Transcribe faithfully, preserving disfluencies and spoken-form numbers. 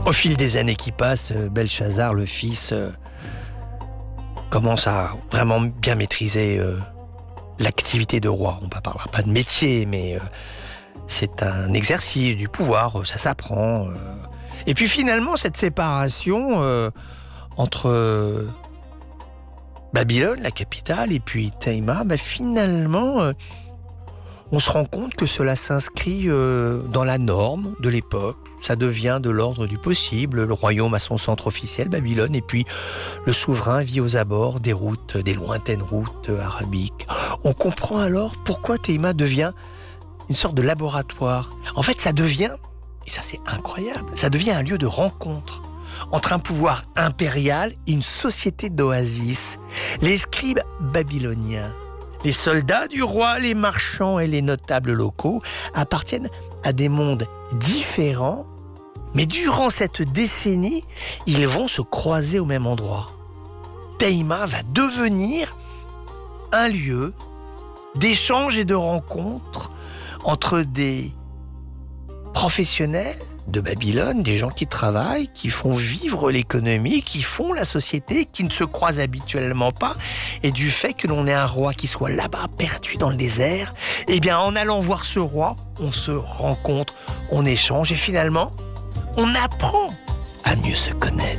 Au fil des années qui passent, Belshazzar, le fils, euh, commence à vraiment bien maîtriser euh, l'activité de roi. On ne parlera pas de métier, mais euh, c'est un exercice du pouvoir, ça s'apprend. Euh. Et puis finalement, cette séparation euh, entre euh, Babylone, la capitale, et puis Théma, bah, finalement, euh, on se rend compte que cela s'inscrit euh, dans la norme de l'époque. Ça devient de l'ordre du possible. Le royaume a son centre officiel, Babylone, et puis le souverain vit aux abords des routes, des lointaines routes arabiques. On comprend alors pourquoi Théma devient une sorte de laboratoire. En fait, ça devient, et ça c'est incroyable, ça devient un lieu de rencontre entre un pouvoir impérial et une société d'oasis. Les scribes babyloniens, les soldats du roi, les marchands et les notables locaux appartiennent à des mondes différents, mais durant cette décennie, ils vont se croiser au même endroit. Théma va devenir un lieu d'échange et de rencontre entre des professionnels de Babylone, des gens qui travaillent, qui font vivre l'économie, qui font la société, qui ne se croisent habituellement pas, et du fait que l'on ait un roi qui soit là-bas, perdu dans le désert, eh bien, en allant voir ce roi, on se rencontre, on échange, et finalement, on apprend à mieux se connaître.